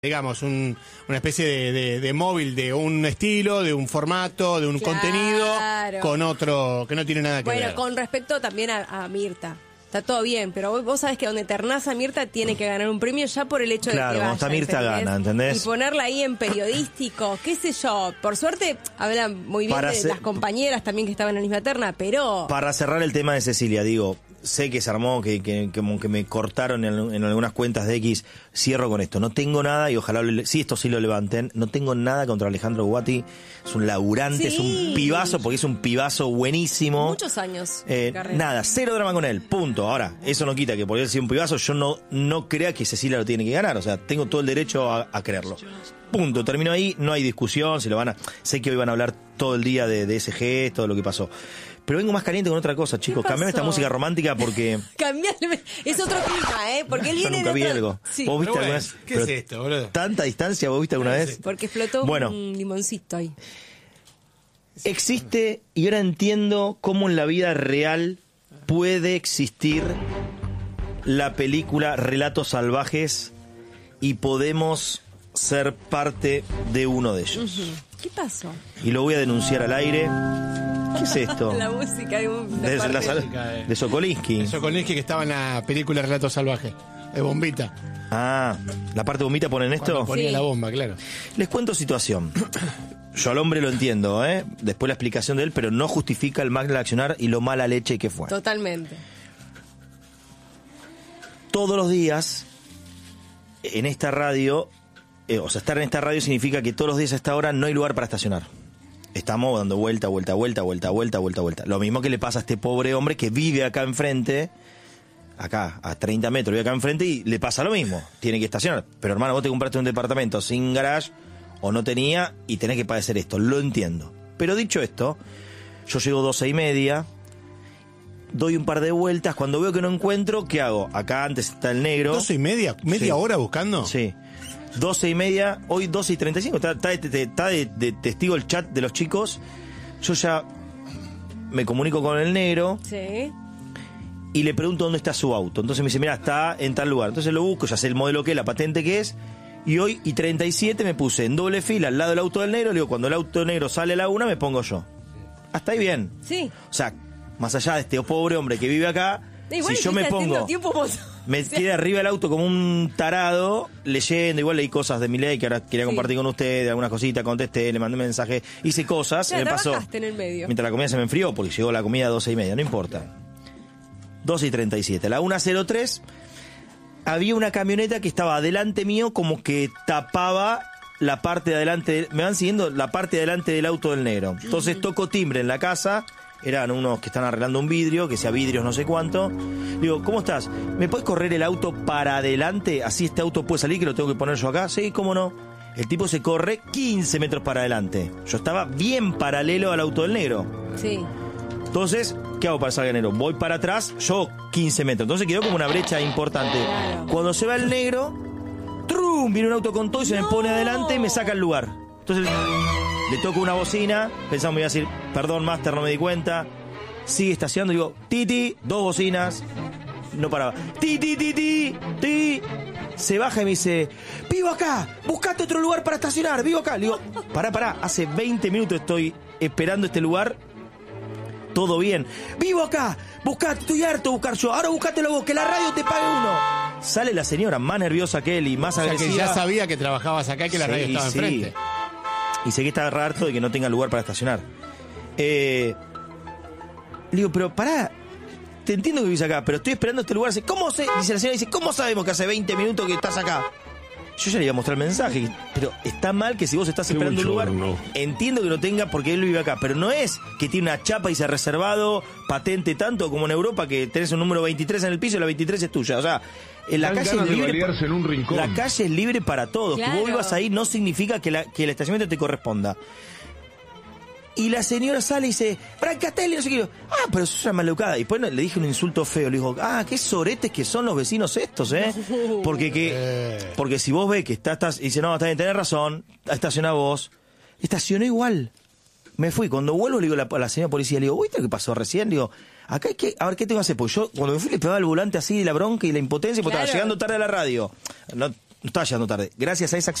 digamos, una especie de móvil, de un estilo, de un formato, de un contenido, con otro que no tiene nada que ver. Bueno, con respecto también a Mirta. Está todo bien, pero vos sabés que donde ternás a Mirta tiene que ganar un premio ya por el hecho de que vaya. Claro, cuando está Mirta gana, ¿entendés? Y ponerla ahí en periodístico, qué sé yo. Por suerte, hablan muy bien de las compañeras también que estaban en la misma terna, pero... Para cerrar el tema de Cecilia, digo, sé que se armó, que me cortaron en algunas cuentas de X, cierro con esto. No tengo nada, y ojalá, esto sí lo levanten, no tengo nada contra Alejandro Guati, es un laburante, es un pibazo, porque es un pibazo buenísimo. Muchos años. Nada, cero drama con él, punto. Ahora, eso no quita que por él sea un pibazo, yo no crea que Cecilia lo tiene que ganar, o sea, tengo todo el derecho a creerlo. Punto, termino ahí, no hay discusión, sé que hoy van a hablar todo el día de ese gesto, de lo que pasó. Pero vengo más caliente con otra cosa, chicos. Cambiame esta música romántica porque... Es otro clima, ¿eh? Porque él viene yo nunca vi algo. Sí. ¿Vos viste alguna vez? ¿Qué es esto, boludo? ¿Tanta distancia vos viste alguna vez? Porque explotó un limoncito ahí. Existe, y ahora entiendo cómo en la vida real puede existir la película Relatos Salvajes y podemos ser parte de uno de ellos. ¿Qué pasó? Y lo voy a denunciar al aire. ¿Qué es esto? La música de Sokolinsky. De Sokolinsky, que estaba en la película Relatos Salvajes, de Bombita. Ah, ¿la parte de Bombita ponen esto? Cuando ponía la bomba, claro. Les cuento situación. Yo al hombre lo entiendo, después la explicación de él, pero no justifica el mal accionar y lo mala leche que fue. Totalmente. Todos los días, en esta radio, estar en esta radio significa que todos los días a esta hora no hay lugar para estacionar. Estamos dando vuelta. Lo mismo que le pasa a este pobre hombre que vive acá enfrente, acá a 30 metros, vive acá enfrente y le pasa lo mismo. Tiene que estacionar. Pero hermano, vos te compraste un departamento sin garage o no tenía y tenés que padecer esto. Lo entiendo. Pero dicho esto, yo llego 12:30, doy un par de vueltas. Cuando veo que no encuentro, ¿qué hago? Acá antes está el negro. ¿12:30? ¿Media hora buscando? Sí. 12:30, hoy 12:35, está de testigo el chat de los chicos. Yo ya me comunico con el negro y le pregunto dónde está su auto. Entonces me dice, mira, está en tal lugar. Entonces lo busco, ya sé el modelo que es, la patente que es. Y hoy, 37, me puse en doble fila al lado del auto del negro. Le digo, cuando el auto negro sale a la 1, me pongo yo. Hasta ahí bien. Sí. O sea, más allá de este pobre hombre que vive acá, si yo me pongo... Me quedé arriba del auto como un tarado, leyendo, igual leí cosas de Milei que ahora quería compartir con ustedes, algunas cositas, contesté, le mandé mensaje, hice cosas, me pasó. En el medio. Mientras la comida se me enfrió, porque llegó la comida a 12:30, no importa. 12:37, a la 1:03, había una camioneta que estaba adelante mío, como que tapaba la parte de adelante, me van siguiendo la parte de adelante del auto del negro. Entonces toco timbre en la casa. Eran unos que están arreglando un vidrio, que sea vidrios no sé cuánto. Digo, ¿cómo estás? ¿Me puedes correr el auto para adelante? Así este auto puede salir, que lo tengo que poner yo acá. Sí, ¿cómo no? El tipo se corre 15 metros para adelante. Yo estaba bien paralelo al auto del negro. Sí. Entonces, ¿qué hago para salir el negro? Voy para atrás, yo 15 metros. Entonces quedó como una brecha importante. Claro. Cuando se va el negro, ¡trum! Viene un auto con todo y se me pone adelante y me saca el lugar. Entonces... le toco una bocina, pensamos me iba a decir, perdón, Master, no me di cuenta. Sigue estacionando, digo, Titi, 2 bocinas. No paraba. Ti. Se baja y me dice, vivo acá, buscate otro lugar para estacionar, vivo acá. Le digo, pará, hace 20 minutos estoy esperando este lugar. Todo bien. Vivo acá, buscate, estoy harto de buscar yo. Ahora buscátelo vos, que la radio te pague uno. Sale la señora, más nerviosa que él y más agresiva. O sea, que ya sabía que trabajabas acá y que la radio estaba enfrente. Y sé que está harto de que no tenga lugar para estacionar. Le digo, pero pará, te entiendo que vivís acá, pero estoy esperando este lugar. ¿Cómo sé? Dice la señora, ¿cómo sabemos que hace 20 minutos que estás acá? Yo ya le iba a mostrar el mensaje, pero está mal que si vos estás esperando un lugar, entiendo que no tenga porque él vive acá, pero no es que tiene una chapa y se ha reservado patente tanto como en Europa, que tenés un número 23 en el piso y la 23 es tuya. O sea, en la calle es libre, en un rincón. La calle es libre para todos. Claro. Que vos vivas ahí no significa que el estacionamiento te corresponda. Y la señora sale y dice, Brancatelli, no sé qué. Pero eso es una maleducada. Y después le dije un insulto feo. Le digo, qué soretes que son los vecinos estos, Porque si vos ves que estás y dice, no, tenés razón, estaciona vos. Estacionó igual. Me fui. Cuando vuelvo le digo a la señora policía, le digo, ¿viste lo que pasó recién? Le digo, acá hay que, a ver, ¿qué tengo que hacer? Porque yo, cuando me fui, le pegaba el volante así de la bronca y la impotencia, porque estaba llegando tarde a la radio. No, No estaba llegando tarde. Gracias a esa acción